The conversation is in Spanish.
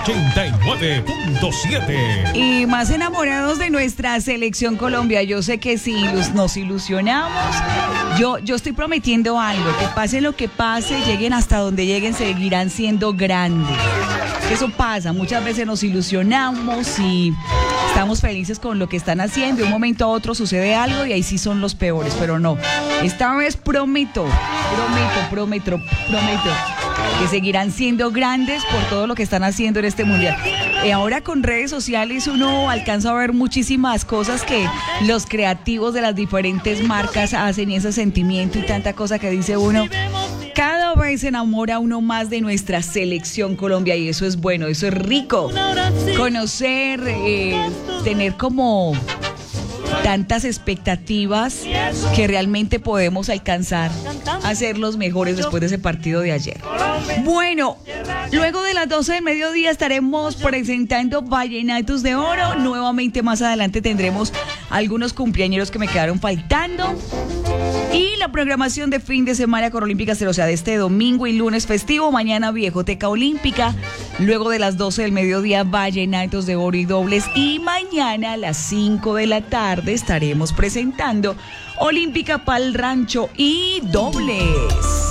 89.7. Y más enamorados de nuestra selección Colombia. Yo sé que si nos ilusionamos, yo estoy prometiendo algo, que pase lo que pase, lleguen hasta donde lleguen, seguirán siendo grandes. Eso pasa, muchas veces nos ilusionamos y estamos felices con lo que están haciendo. De un momento a otro sucede algo y ahí sí son los peores, pero no. Esta vez prometo que seguirán siendo grandes por todo lo que están haciendo en este mundial. Ahora con redes sociales uno alcanza a ver muchísimas cosas que los creativos de las diferentes marcas hacen y ese sentimiento y tanta cosa que dice uno. Cada vez se enamora uno más de nuestra selección Colombia y eso es bueno, eso es rico. Conocer, tener como tantas expectativas que realmente podemos alcanzar a ser los mejores después de ese partido de ayer. Bueno, luego de las 12 del mediodía estaremos presentando Vallenatos de Oro. Nuevamente más adelante tendremos algunos cumpleañeros que me quedaron faltando. Y la programación de fin de semana con Olímpicas, o sea, de este domingo y lunes festivo, mañana Viejoteca Olímpica, luego de las 12 del mediodía Vallenatos de Oro y dobles, y mañana a las 5 de la tarde estaremos presentando Olímpica Pal Rancho y dobles.